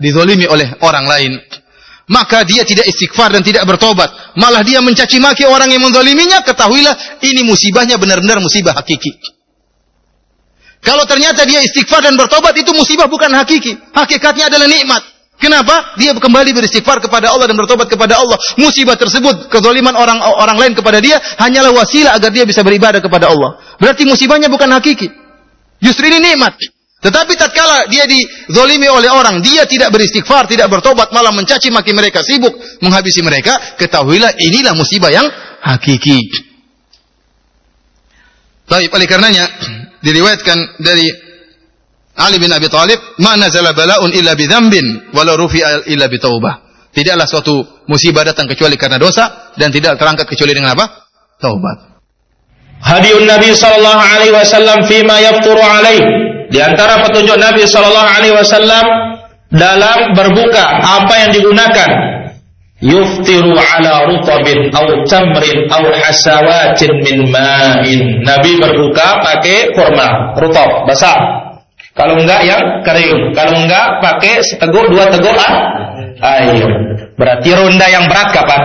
dizalimi oleh orang lain, maka dia tidak istighfar dan tidak bertobat, malah dia mencaci maki orang yang menzaliminya, ketahuilah ini musibahnya benar-benar musibah hakiki. Kalau ternyata dia istighfar dan bertobat, itu musibah bukan hakiki. Hakikatnya adalah nikmat. Kenapa? Dia kembali beristighfar kepada Allah dan bertobat kepada Allah. Musibah tersebut, kezaliman orang lain kepada dia, hanyalah wasilah agar dia bisa beribadah kepada Allah. Berarti musibahnya bukan hakiki. Justru ini nikmat. Tetapi tatkala dia dizalimi oleh orang, dia tidak beristighfar, tidak bertobat, malah mencaci maki mereka, sibuk menghabisi mereka, ketahuilah inilah musibah yang hakiki. Baik, oleh karenanya diriwayatkan dari Ali bin Abi Thalib, "Ma nazala bala'un illa bi dzambin wa la rufi'a illa bi taubah." Tidaklah suatu musibah datang kecuali karena dosa, dan tidak terangkat kecuali dengan apa? Taubat. Hadiun Nabi sallallahu alaihi wasallam fima yafturu alaihi. Di antara petunjuk Nabi sallallahu alaihi wasallam dalam berbuka, apa yang digunakan? Yuftiru ala rutabin aw tamrin aw hasawatin min ma'in. Nabi berbuka pakai kurma, rutab, basah. Kalau enggak yang kering. Kalau enggak pakai seteguk, dua teguk air. Berarti ronda yang berat kapan?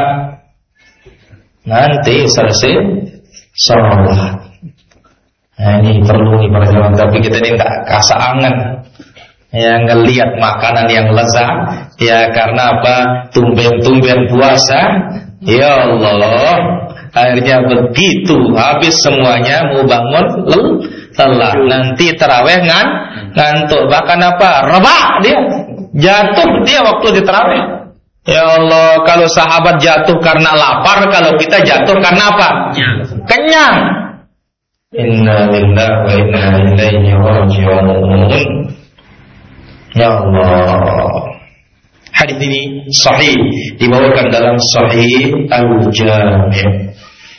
Nanti selesai sholat. Nah, ini perlu nih para jamaah, tapi kita ini enggak kasangan. Ya, ngelihat makanan yang lezat, ya karena apa? Tumben-tumben puasa. Ya Allah, akhirnya begitu habis semuanya, mau bangun lelah. Nanti tarawih ngantuk, bahkan apa? Rebah dia, jatuh dia waktu di tarawih. Ya Allah, kalau sahabat jatuh karena lapar, kalau kita jatuh karena apa? Kenyang. Inna lillahi wa inna ilaihi raji'un. Ya Allah. Hadis ini sahih, dibawakan dalam Sahih Al-Jami'.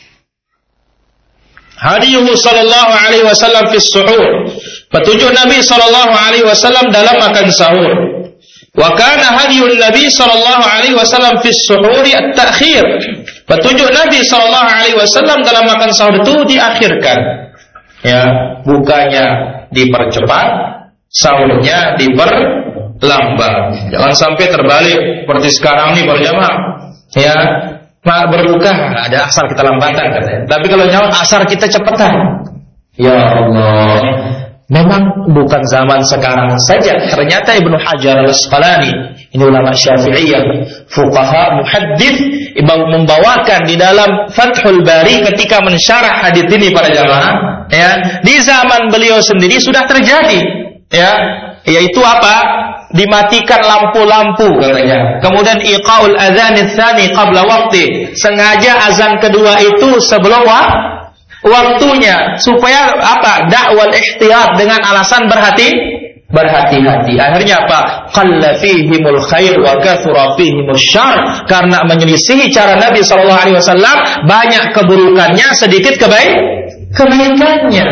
Hadiyuhu sallallahu alaihi wasallam fi suhur. Petunjuk Nabi sallallahu alaihi wasallam dalam makan sahur. Wa kana hadiyun Nabi sallallahu alaihi wasallam fi suhuri at-ta'khir. Petunjuk Nabi sallallahu alaihi wasallam dalam makan sahur itu diakhirkan. Ya, bukanya dipercepat, sahurnya diperlambat. Jangan sampai terbalik seperti sekarang nih para jamaah. Ya, berbuka ada asar kita lambatan katanya. Tapi kalau nyawa asar kita cepetan. Ya Allah. Memang bukan zaman sekarang saja. Ternyata Ibnu Hajar Al-Asqalani, ini ulama Syafi'iyah, fuqaha muhaddits, membawakan di dalam Fathul Bari ketika mensyarah hadits ini para jamaah, ya, di zaman beliau sendiri sudah terjadi, ya, yaitu apa? Dimatikan lampu-lampu katanya. Kemudian iqaul adzan tsani qabla waqti. Sengaja azan kedua itu sebelum waktunya, supaya apa? Dakwal ihtiyat, dengan alasan berhati-hati. Akhirnya apa? Qalla fihimul khair wa kathura fihimus syarr. Karena menyelisihi cara Nabi sallallahu alaihi wasallam, banyak keburukannya, sedikit kebaikannya.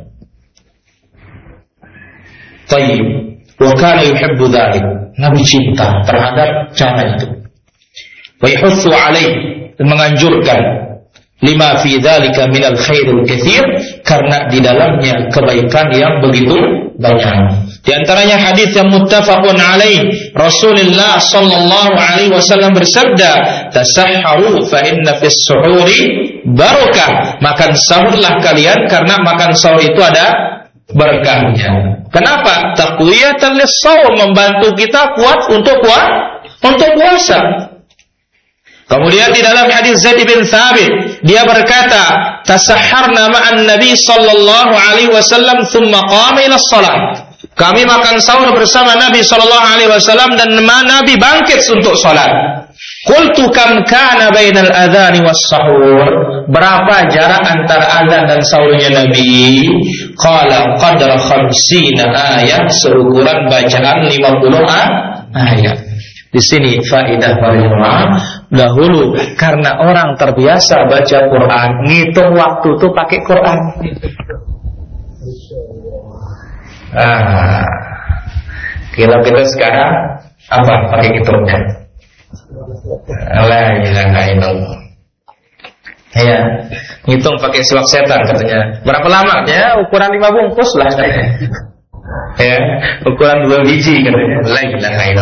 Tayyib. Wa kana yuhibbu dzalik. Nabi cinta terhadap cara itu. Wa yahutsu alaihi, menganjurkan, lima fi dzalika minal khairil katsir, karena di dalamnya kebaikan yang begitu banyak. Di antaranya hadis yang muttafaqun alaih, Rasulullah sallallahu alaihi wasallam bersabda, "Tasahharu fa inna fis suhuri barakah." Makan sahurlah kalian, karena makan sahur itu ada berkahnya. Kenapa? Taqwiyatan lis-shaum, membantu kita kuat untuk puasa. Kemudian di dalam hadis Zaid bin Thabit, dia berkata, "Tasahharna ma'an Nabi sallallahu alaihi wasallam thumma qama ila shalah." Kami makan sahur bersama Nabi sallallahu alaihi wasallam, dan Nabi bangkit untuk salat. Qultu kam kana bainal adzani was sahur? Berapa jarak antara azan dan sahurnya Nabi? Qala qadra 50 ayat, seukuran bacaan 50 ayat. Di sini faidah para dahulu, karena orang terbiasa baca Quran, ngitung waktu itu pakai Quran. Kalau kita sekarang apa pakai hitungnya? La ilaha illallah. Ya, ngitung pakai siwak setan katanya. Berapa lama? Ya, ukuran 5 bungkus lah katanya. Ya, ukuran 2 biji katanya. La ilaha illallah.